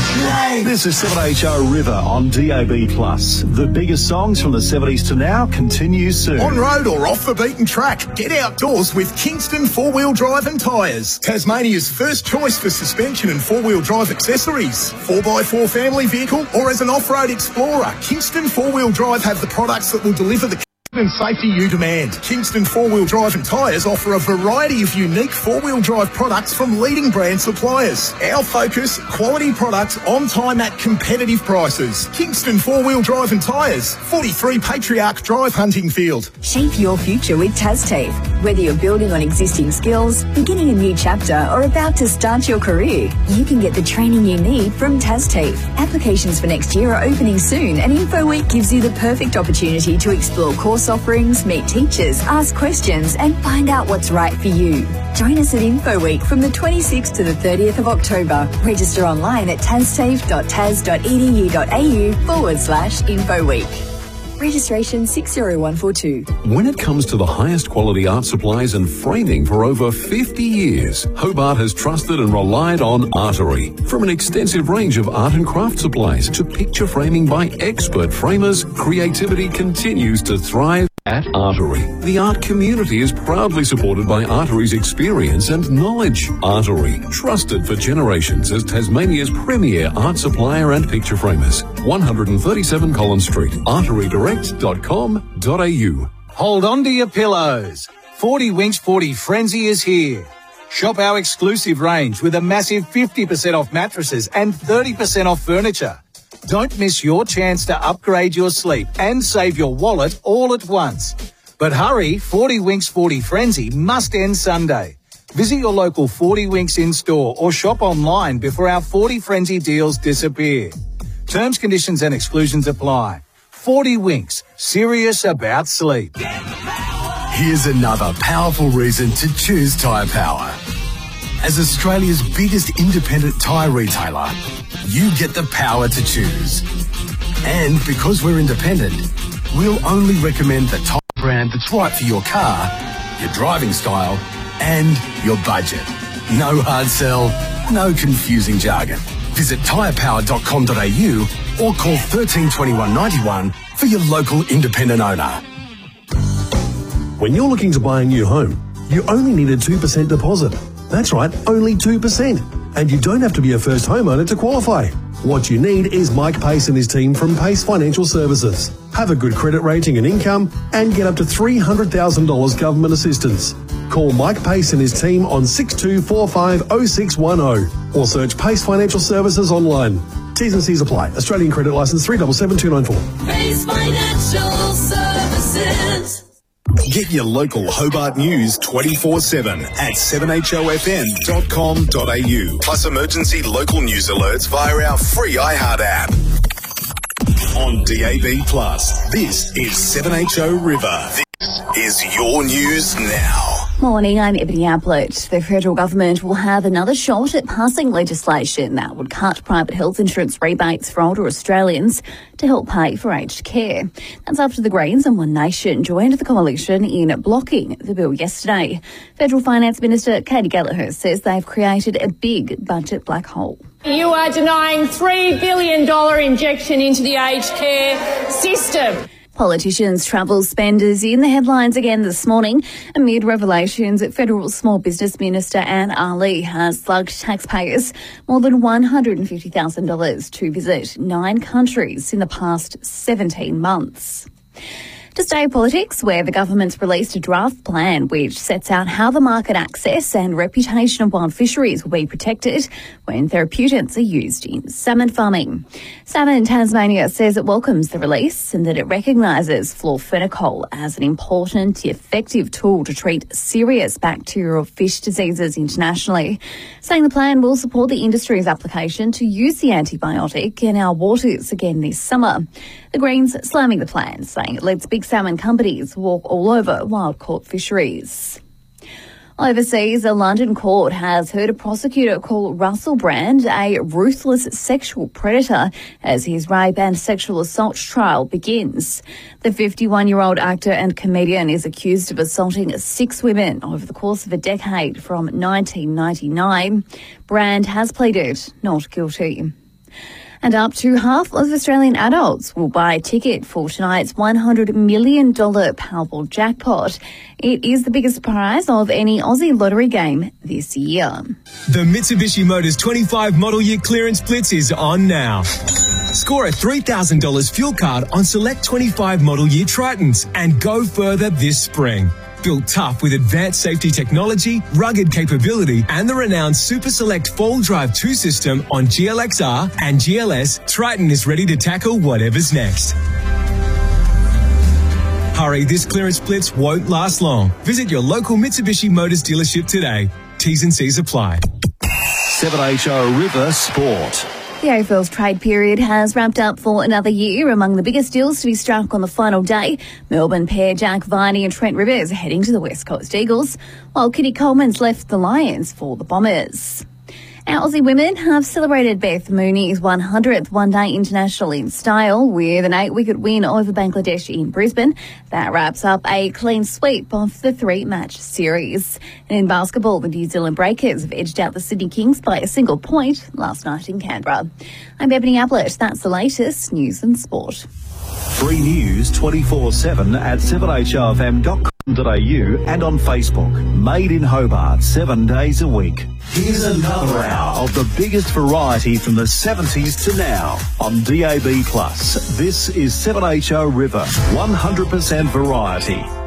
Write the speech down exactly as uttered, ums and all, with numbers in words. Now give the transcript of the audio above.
This is seven H O River on D A B plus. The biggest songs from the seventies to now continue soon. On road or off the beaten track, get outdoors with Kingston four-wheel drive and tyres. Tasmania's first choice for suspension and four-wheel drive accessories. four by four family vehicle or as an off-road explorer, Kingston four-wheel drive have the products that will deliver the and safety you demand. Kingston four-wheel drive and tyres offer a variety of unique four-wheel drive products from leading brand suppliers. Our focus, quality products on time at competitive prices. Kingston four-wheel drive and tyres, forty-three Patriarch Drive, Huntingfield. Shape your future with TASTAFE. Whether you're building on existing skills, beginning a new chapter or about to start your career, you can get the training you need from TASTAFE. Applications for next year are opening soon and InfoWeek gives you the perfect opportunity to explore course offerings, meet teachers, ask questions and find out what's right for you. Join us at InfoWeek from the twenty-sixth to the thirtieth of October. Register online at tastafe.tas.edu.au forward slash InfoWeek. Registration six zero one four two. When it comes to the highest quality art supplies and framing for over fifty years, Hobart has trusted and relied on Artery. From an extensive range of art and craft supplies to picture framing by expert framers, creativity continues to thrive at Artery. The art community is proudly supported by Artery's experience and knowledge. Artery, trusted for generations as Tasmania's premier art supplier and picture framers. one thirty-seven Collins Street, artery direct dot com dot a u. Hold on to your pillows. forty Winks forty Frenzy is here. Shop our exclusive range with a massive fifty percent off mattresses and thirty percent off furniture. Don't miss your chance to upgrade your sleep and save your wallet all at once. But hurry, forty Winks forty Frenzy must end Sunday. Visit your local forty Winks in-store or shop online before our forty Frenzy deals disappear. Terms, conditions and exclusions apply. forty Winks, serious about sleep. Here's another powerful reason to choose Tyre Power. As Australia's biggest independent tyre retailer, you get the power to choose. And because we're independent, we'll only recommend the tyre brand that's right for your car, your driving style, and your budget. No hard sell, no confusing jargon. Visit tyre power dot com dot a u or call thirteen twenty-one ninety-one for your local independent owner. When you're looking to buy a new home, you only need a two percent deposit. That's right, only two percent. And you don't have to be a first homeowner to qualify. What you need is Mike Pace and his team from Pace Financial Services. Have a good credit rating and income and get up to three hundred thousand dollars government assistance. Call Mike Pace and his team on six two four five oh six one oh or search Pace Financial Services online. T's and C's apply. Australian credit licence three seven seven two nine four. Pace Financial Services. Get your local Hobart news twenty-four seven at seven h o f m dot com dot a u. Plus emergency local news alerts via our free iHeart app. On D A B plus, this is seven H O River. This is your news now. Morning, I'm Ebony Ablett. The federal government will have another shot at passing legislation that would cut private health insurance rebates for older Australians to help pay for aged care. That's after the Greens and One Nation joined the coalition in blocking the bill yesterday. Federal Finance Minister Katie Gallagher says they've created a big budget black hole. You are denying three billion dollars injection into the aged care system. Politicians, travel spenders in the headlines again this morning amid revelations that Federal Small Business Minister Anne Ali has slugged taxpayers more than one hundred fifty thousand dollars to visit nine countries in the past seventeen months. To stay in politics, where the government's released a draft plan which sets out how the market access and reputation of wild fisheries will be protected when therapeutics are used in salmon farming. Salmon Tasmania says it welcomes the release and that it recognises fluorophenocal as an important, effective tool to treat serious bacterial fish diseases internationally, saying the plan will support the industry's application to use the antibiotic in our waters again this summer. The Greens slamming the plan, saying it lets big salmon companies walk all over wild caught fisheries. Overseas, a London court has heard a prosecutor call Russell Brand a ruthless sexual predator as his rape and sexual assault trial begins. The fifty-one-year-old actor and comedian is accused of assaulting six women over the course of a decade from nineteen ninety-nine. Brand has pleaded not guilty. And up to half of Australian adults will buy a ticket for tonight's one hundred million dollars Powerball jackpot. It is the biggest prize of any Aussie lottery game this year. The Mitsubishi Motors twenty-five model year clearance blitz is on now. Score a three thousand dollars fuel card on select twenty-five model year Tritons and go further this spring. Built tough with advanced safety technology, rugged capability, and the renowned Super Select four-wheel drive two system on G L X R and G L S, Triton is ready to tackle whatever's next. Hurry, this clearance blitz won't last long. Visit your local Mitsubishi Motors dealership today. T's and C's apply. seven H O River Sport. The A F L's trade period has wrapped up for another year. Among the biggest deals to be struck on the final day, Melbourne pair Jack Viney and Trent Rivers heading to the West Coast Eagles, while Kitty Coleman's left the Lions for the Bombers. Our Aussie women have celebrated Beth Mooney's one hundredth one-day international in style with an eight-wicket win over Bangladesh in Brisbane. That wraps up a clean sweep of the three-match series. And in basketball, the New Zealand Breakers have edged out the Sydney Kings by a single point last night in Canberra. I'm Ebony Ablett. That's the latest news and sport. Free news twenty-four seven at seven H O F M dot com dot A U and on Facebook. Made in Hobart, seven days a week. Here's another hour of the biggest variety from the seventies to now on D A B plus. This is seven H O River, one hundred percent variety.